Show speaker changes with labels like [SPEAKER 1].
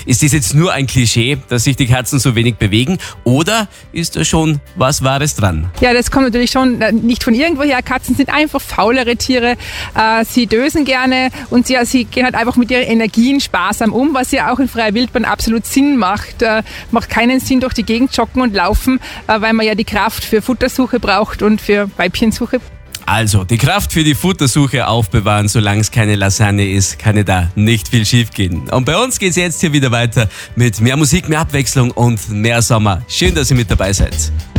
[SPEAKER 1] Ist das jetzt nur ein Klischee, dass sich die Katzen so wenig bewegen, oder ist da schon was Wahres dran?
[SPEAKER 2] Ja, das kommt natürlich schon nicht von irgendwoher. Katzen sind einfach faulere Tiere. Sie dösen gerne und sie gehen halt einfach mit ihren Energien sparsam um, was ja auch in freier Wildbahn absolut Sinn macht. Macht keinen Sinn, durch die Gegend joggen und laufen, weil man ja die Kraft für Futtersuche braucht und für Weibchensuche.
[SPEAKER 1] Also, die Kraft für die Futtersuche aufbewahren, solange es keine Lasagne ist, kann ja da nicht viel schief gehen. Und bei uns geht's jetzt hier wieder weiter mit mehr Musik, mehr Abwechslung und mehr Sommer. Schön, dass ihr mit dabei seid.